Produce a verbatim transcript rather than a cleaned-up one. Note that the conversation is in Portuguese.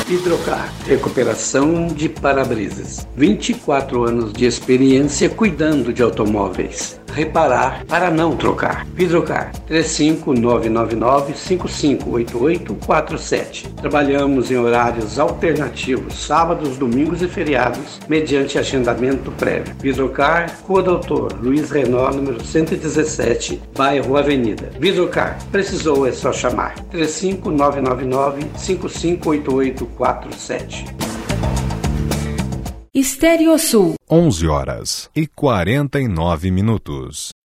Hidrocar, recuperação de para-brisas. vinte e quatro anos de experiência cuidando de automóveis. Reparar para não trocar. Hidrocar, três cinco nove nove nove, cinco cinco oito oito quatro sete. Trabalhamos em horários alternativos, sábados, domingos e feriados, mediante agendamento prévio. Hidrocar, Rua Doutor Luiz Renault, número cento e dezessete, bairro Avenida. Hidrocar, precisou é só chamar. três cinco nove nove nove, cinco cinco oito oito quatro sete. Estéreo Sul. onze horas e quarenta e nove minutos.